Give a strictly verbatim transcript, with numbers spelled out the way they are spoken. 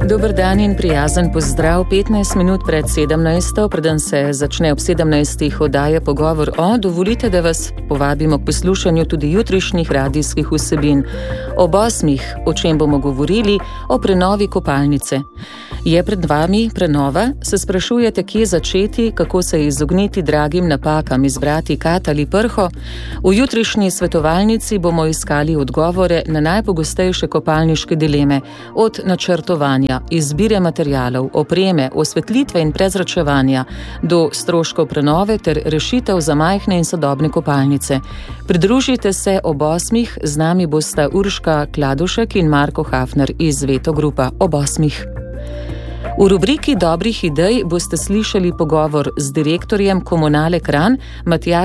Dober dan in prijazen pozdrav. petnajst minut pred sedemnajsto, preden se začne ob sedemnajstih oddaja Pogovor o, dovolite, da vas povabimo k poslušanju tudi jutrišnjih radijskih vsebin. Ob osmih, o čem bomo govorili, o prenovi kopalnice. Je pred vami prenova? Se sprašujete, kje začeti, kako se izogniti dragim napakam, izbrati kat ali prho? V jutrišnji svetovalnici bomo iskali odgovore na najpogostejše kopalniške dileme, od načrtovanja, izbire materialov, opreme, osvetlitve in prezračevanja do stroškov prenove ter rešitev za majhne in sodobne kopalnice. Pridružite se ob osmih, z nami bosta Urška Kladušek in Marko Hafner iz Veto Grupa. Ob osmih. V rubriki dobrih idej boste slišali pogovor z direktorjem Komunale Kranj, Matjažem